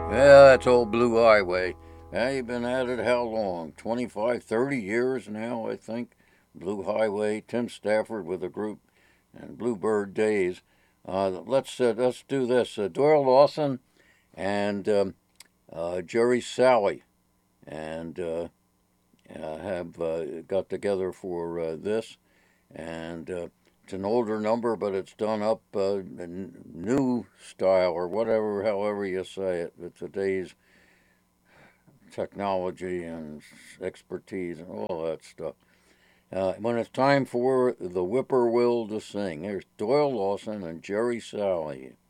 Yeah, that's old Blue Highway. You've been at it how long? 25, 30 years now, I think. Blue Highway, Tim Stafford with a group, and Bluebird Days. Let's do this. Doyle Lawson and Jerry Salley, and have got together for this. And it's an older number, but it's done up in new style or whatever, however you say it. With today's technology and expertise and all that stuff. When it's time for the whippoorwill to sing, here's Doyle Lawson and Jerry Salley.